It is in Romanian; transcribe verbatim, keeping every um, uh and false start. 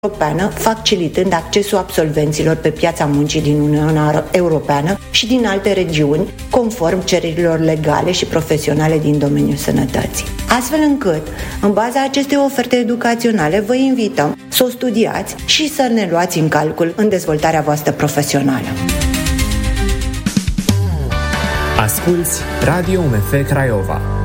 Europeană, facilitând accesul absolvenților pe piața muncii din Uniunea Europeană și din alte regiuni, conform cererilor legale și profesionale din domeniul sănătății. Astfel încât, în baza acestei oferte educaționale, vă invităm să o studiați și să ne luați în calcul în dezvoltarea voastră profesională. Asculți Radio U M F Craiova.